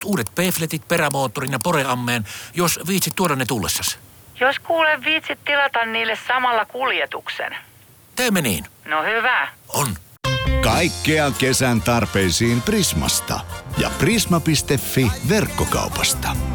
uudet P-fletit, perämoottorin ja poreammeen, jos viitsit tuoda ne tullessasi. Jos kuule viitsit tilata niille samalla kuljetuksen. Teemme niin. No hyvä. On. Kaikkea kesän tarpeisiin Prismasta ja prisma.fi verkkokaupasta.